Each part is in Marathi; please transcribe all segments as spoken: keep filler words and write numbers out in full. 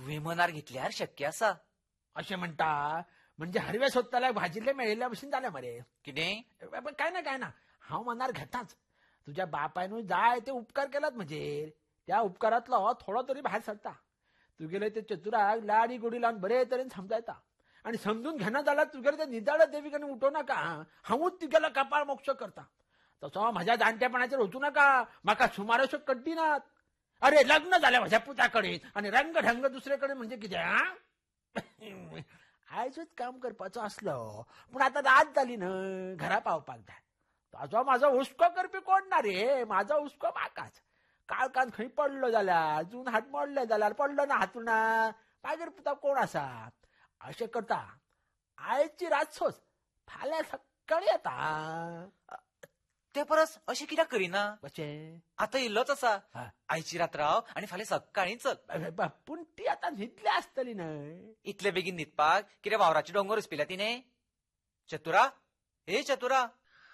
तुवें मनार घेतल्यार शक्य आसा अशें म्हणटा म्हणजे हरवे सोदताल्याक भाजिल्ले मेळिल्ल्या भशेन जालें मरे. कितें पण काय ना काय ना हांव मनार घेताच. तुझ्या बापायनूय जाय ते उपकार केलात म्हजेर. त्या उपकारांतलो थोडो तरी भायर सरता. तुगेले ते चतुराक लाडी गोडी लावन बरे तरेन समजायता आणि समजून घेना जाल्यार तुगेले ते निदाळ देवीकडे उठो नाका. हांवूच तुगेलो कपाळ मोक्ष करता. तसो म्हाज्या जाणटेपणाचेर वचूं नाका. म्हाका सुमार अश्यो कड्डी नात. अरे लग्न जालें म्हज्या पुता कडेन आनी रंग ढंग दुसरे कडेन म्हणजे कितें आ आयजूच काम करपाचो आसलो पूण आतां रात जाली न्हय घरा पावपाक जाय. ताजो म्हाजो हुस्को करपी कोण ना रे. म्हाजो हुस्को म्हाकाच. काळखान खंय पडलो जाल्यार जून हात मोडले जाल्यार पडलो ना हातुणा मागीर पुता कोण आसा. अशें करता आयची रात सोच फाल्यां सकाळीं येता. ते परस अशें कित्याक करिना. कशें आतां इल्लोच आसा. आयची रात राव आनी फाल्यां सकाळीं चल. पूण ती आतां न्हिदली आसतली न्हय. इतले बेगीन न्हिदपाक कितें वावराचे दोंगर उस्पिल्या तिने. चतुरा हे चतुरा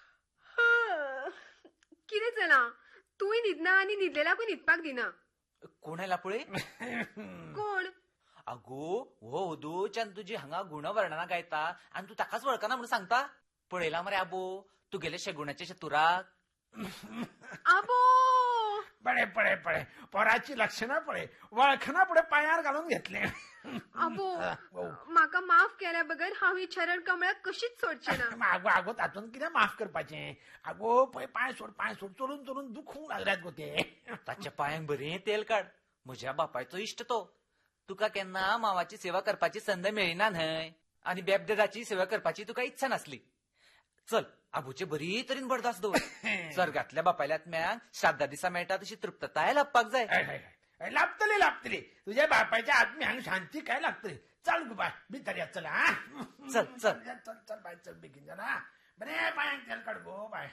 कितें चला तूंय न्हिदना आनी न्हिदलेल्याकूय न्हिदपाक दिना. कोण आयला पळय. कोण आगो हो वधूच्यान तुजी हांगा गुणवर्णना गायता आनी तूं ताकाच वळखना म्हूण सांगता. पळयला मरे आबो तुगेले शेगुणाचे चतुराक. आबो पळय पळय पळय पोराची लक्षणां पळय. वळखना पुढे पांयार घालून घेतले. आबो म्हाका माफ केल्या बगर हांव ही चरण कमळाक कशीच सोडचें ना. आगो आगो तातूंत कितें माफ करपाचें. आगो पळय पांय सोड पांय सोड चलून चलून दुखूंक लागल्यात गो ते. ताच्या पांयांक बरें तेल काड. म्हज्या बापायचो इश्ट तो. तुका केन्ना मावाची सेवा करपाची संद मेळिना न्हय आनी बेबदेदाची सेवा करपाची तुका इच्छा नासली. चल आबूचे बरी तरेन बडदास्त दवर. सर्गातल्या बापायल्या आत्म्याक श्राद्धा दिसा मेळटा तशी तृप्तताय लाभपाक जाय. लाभतली लाभतली तुझ्या बापायच्या आत्म्यांक शांती काय लागतली. चल गो बाय भितर या चल. हा चल चल चल चल बाय चल बेगीन जरा बरे पांयांक तेल काड गो बाय.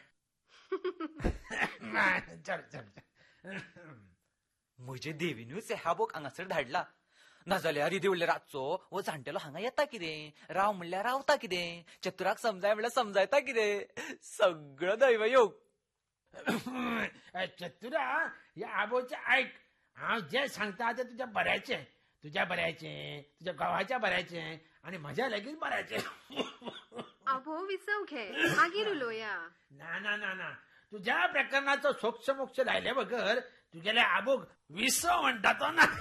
चल चल म्हजे देवीनूच ह्या बोक हांगासर धाडला. नाजाल्यार इदी व्हडल्या रातचो वो जाणटेलो हांगा येता कितें. राव म्हणल्यार रावता कितें. चतुराक समजाय म्हणल्यार समजायता कितें. सगळं दैव योग. चतुरा या आबोचे आयक. हांव जे सांगता ते तुझ्या बऱ्याचें. तुझ्या बऱ्याचें तुझ्या गावाच्या बऱ्याचें आनी म्हज्या लेगीत बऱ्याचें. आबो विसव घे मागीर उलोवया. ना ना ना ना तुझ्या प्रकरणाचो सोक्ष मोक्ष लायले बगर तुगेल्या आबोक विसव म्हणटा तो ना.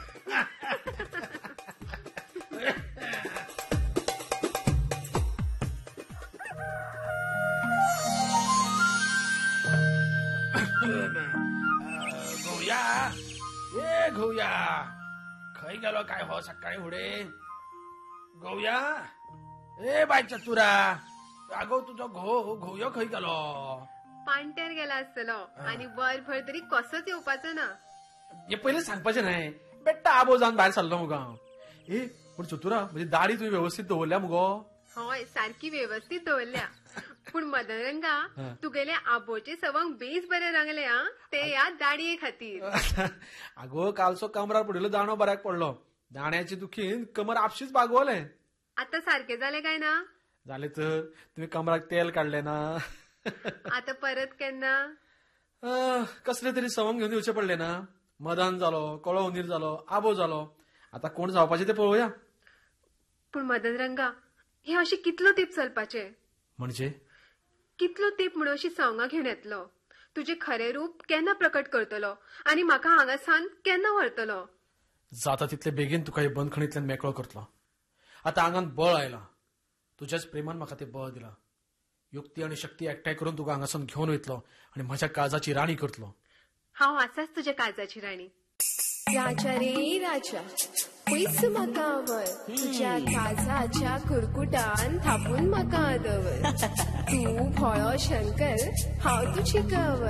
घोया ए घोया खंय गेलो काय हो सकाळी फुडें. घोया ए बाय चतुरा आगो तुजो घो घोयो खंय गेलो. पांटेर गेला आसतलो आनी वरभर तरी कसोच येवपाचो ना. हे पहिले सांगपाचें न्हय. बेट्टा आबो जावन भायर सरलो मुगो हांव. ए पूण चतुरा म्हजी दाढी तुवें वेवस्थीत दवरल्या मुगो. हय सारकी वेवस्थीत दवरल्या. पूण मदनरंगा तुगेले आबोचे सवंग बेस बरे रंगले आ ते या दाडये खातीर. आगो कालचो कमरार पडिल्लो दाणो बऱ्याक पडलो. दाण्याची दुखीन कमर आपशीच बागवलें. आता सारखे जाले काय ना. जाले तर तुवें कमराक तेल काडलें ना. आता परत केन्ना. कसले तरी सवंग घेवन येवचें पडलें ना. मदन जालो कळो उंदीर जालो आबो जालो. आता कोण जावपाचें ते पळोवया. पूण मदनरंगा हे अशें कितलो तेंप चलपाचें. म्हणजे कितलो तेंप म्हणून अशी सवंगां घेवन येतलो. तुजें खरें रूप केन्ना प्रकट करतलो आनी म्हाका हांगासान केन्ना व्हरतलो. जाता तितले बेगीन तुका हे बंदखणींतल्यान मेकळो करतलो. आतां आंगान बळ आयला. तुज्याच प्रेमान म्हाका ते बळ दिला. युक्ती आनी शक्ती एकठांय करून तुका हांगासान घेवन वयतलो आनी म्हज्या काळजाची राणी करतलो. हांव आसाच तुज्या काळजाची राणी. राजा रे राजा पयस म्हाका वर तुज्या काळजाच्या कुरकुटान थापून म्हाका दवर. तूं भोळो शंकर हांव तुजी कवर.